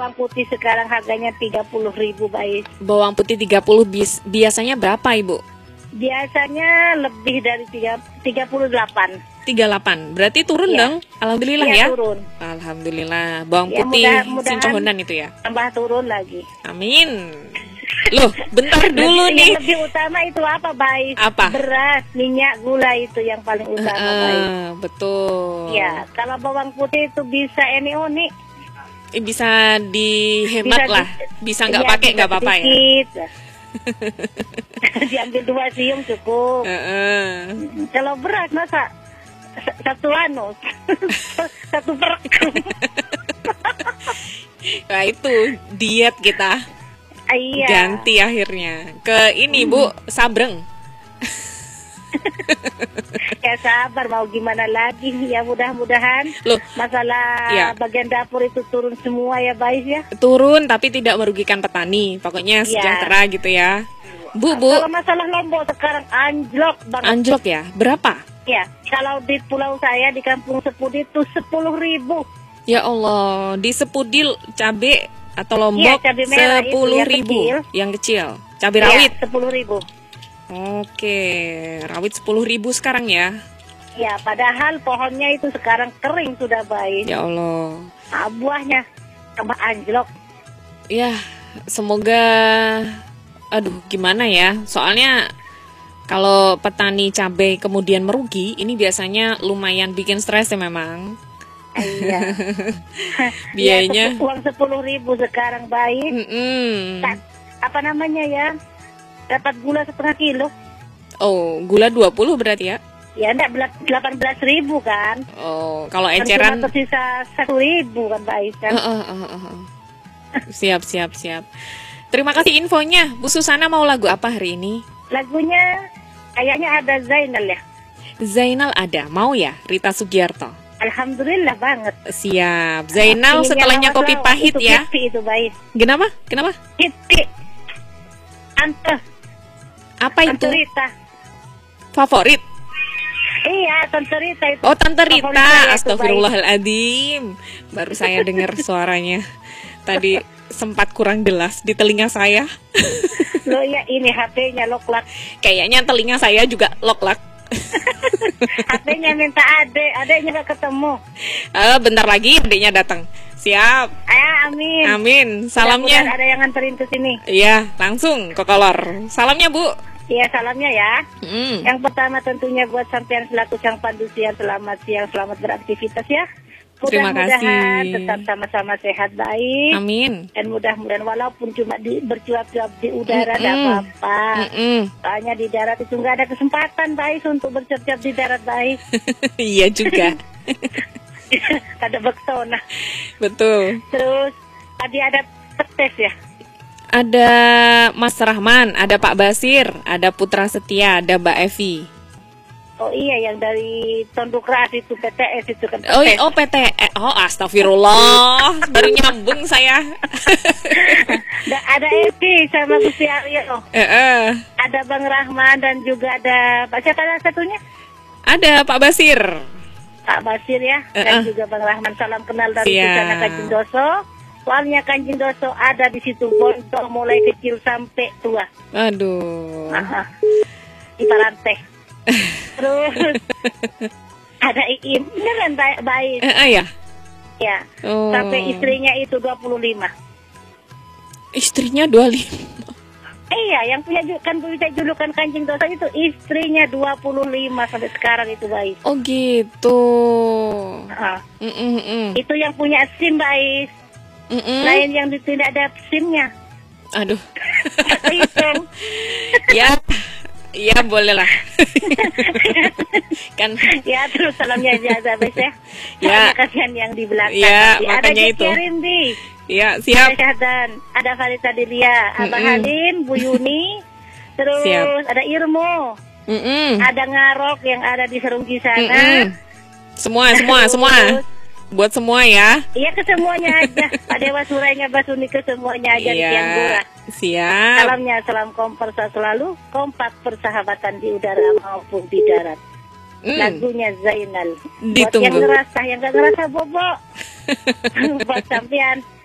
Bawang putih sekarang harganya 30.000, Bais. Bawang putih 30 biasanya berapa, Ibu? Biasanya lebih dari 38. 38. Berarti turun Ya. dong. Alhamdulillah Iya, ya. turun. Alhamdulillah. Bawang Ya, putih mudah-mudahan Sincohonan itu ya. Tambah turun lagi. Amin. Loh, bentar dulu nih. Yang lebih utama itu apa, Bais? Apa? Beras, minyak, gula itu yang paling utama, Bais. Betul. Ya, kalau bawang putih itu bisa oni. Bisa dihemat lah. Bisa nggak pakai nggak apa-apa ya. Diambil 2 siung cukup. Kalau beras masa satu satu perek. Nah itu diet kita. Iya. Ganti akhirnya ke ini Bu, sabreng. Ya sabar, mau gimana lagi ya, mudah-mudahan masalah bagian dapur itu turun semua ya, Bais ya. Turun tapi tidak merugikan petani. Pokoknya sejahtera gitu ya. Bu. Kalau masalah Lombok sekarang anjlok banget. Anjlok ya? Berapa? Ya, kalau di pulau saya di Kampung Sepudi itu 10.000. Ya Allah, di Sepudil cabe atau Lombok 10.000 yang kecil. Cabai rawit 10.000. Oke, rawit 10.000 sekarang ya. Ya, padahal pohonnya itu sekarang kering sudah, baik. Ya Allah. Nah, buahnya tambah anjlok. Ya, semoga gimana ya? Soalnya kalau petani cabai kemudian merugi, ini biasanya lumayan bikin stres ya memang. Iya. Biayanya uang 10.000 sekarang, baik. Apa namanya ya? Dapat gula 1/2 kilo. Oh, gula 20 berarti ya? Ya, enggak 18.000 kan? Oh, kalau eceran tersisa 1.000 kan, baik kan? Siap. Terima kasih infonya. Bu Susana mau lagu apa hari ini? Lagunya kayaknya ada Zainal ya. Zainal ada, mau ya? Rita Sugiarto. Alhamdulillah banget. Siap. Zainal setelahnya Kopi Pahit ya. Itu baik. Kenapa? Hiti. Apa itu? Tante Rita. Favorit? Iya, Tante Rita itu. Oh, Tante Rita. Astagfirullahaladzim. Baru saya dengar suaranya. Tadi sempat kurang jelas di telinga saya. Loh ya, ini HP-nya loklak. Kayaknya telinga saya juga loklak. HP-nya minta adeknya gak ketemu. Bentar lagi adeknya datang. Siap. Amin. Amin. Salamnya. Ada yang nganterin ke sini. Iya, langsung ke kolor. Salamnya, Bu. Iya, salamnya ya. Yang pertama tentunya buat sampean selaku sang pandu siang, selamat siang, selamat beraktivitas ya. Terima Mudah-mudahan kasih. tetap sama-sama sehat, baik. Amin. Dan mudah-mudahan walaupun cuma bercuap-cuap di udara tidak apa-apa. Soalnya di darat itu nggak ada kesempatan, baik, untuk bercuap-cuap di darat, baik. Iya juga. Ada bektona. Betul. Terus tadi ada petes ya. Ada Mas Rahman, ada Pak Basir, ada Putra Setia, ada Mbak Evi. Oh iya, yang dari Tonduk Ras itu PTS itu kan. Oh PTS. Oh astagfirullah, baru nyambung saya. Ada Evi sama Gusti Aryo. Ada Bang Rahman dan juga ada siapa satunya? Ada Pak Basir. Pak Basir ya, dan juga Bang Rahman. Salam kenal dari sana Kanjeng Doso. Soalnya Kanjeng Doso ada di situ, pondok mulai kecil sampai tua. Aduh. Di Parante. Terus ada Iim, beneran baik. Ya. Ya. Sampai istrinya itu 25. Istrinya 25. Iya, yang punya julukan Kanjeng Doso itu istrinya 25 sampai sekarang itu, baik. Oh gitu. Itu yang punya SIM, baik. Lain yang tidak ada SIM-nya. Aduh. Ya boleh lah. Kan. Ya, terus salamnya aja, Bes ya. Ya. Kasihan yang di belakang. Ya, nanti. makanya itu. Ada Rindi. Ya, siap. Ada Farita Delia, Abah Halim, Bu Yuni. Terus ada Irmo. Ada Ngarok yang ada di Serunggi sana. Semua. Buat semua ya. Iya, ke semuanya aja. Pak Dewa Surainya, Basuni, ke semuanya aja di Tianggora. Siap. Salamnya, salam kompak selalu. Kompak persahabatan di udara maupun di darat. Lagunya Zainal. Ditunggu. Buat yang ngerasa, yang gak ngerasa bobo. Buat sampean.